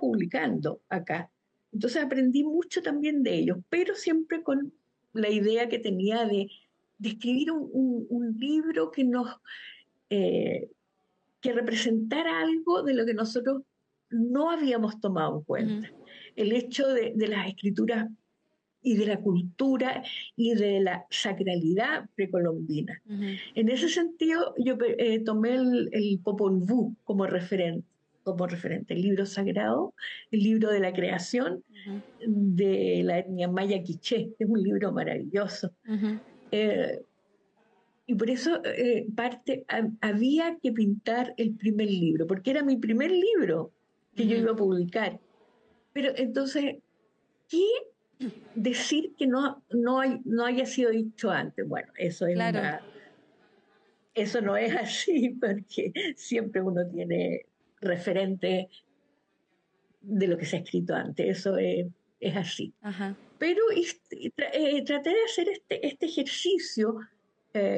publicando acá. Entonces aprendí mucho también de ellos, pero siempre con la idea que tenía de escribir un libro eh, que representara algo de lo que nosotros no habíamos tomado en Ujú, cuenta. El hecho de las escrituras y de la cultura y de la sacralidad precolombina. ujú, En ese sentido, yo tomé el Popol Vuh como referente, el libro sagrado, el libro de la creación ujú, de la etnia maya quiché, es un libro maravilloso. ujú, Eh, y por eso había que pintar el primer libro, porque era mi primer libro que yo ujú. iba a publicar. Pero entonces, ¿qué decir que no haya sido dicho antes? Bueno, Claro. eso no es así, porque siempre uno tiene referente de lo que se ha escrito antes, es así. Ajá. Pero traté de hacer este ejercicio